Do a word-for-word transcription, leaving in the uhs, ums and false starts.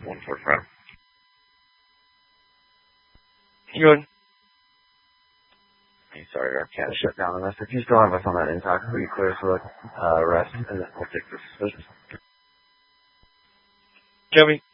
one forty-five. Good. Hey, sorry, our cat shut down on us. If you still have us on that intox, will you clear us for the uh, rest, and then we'll take this decision. Joey.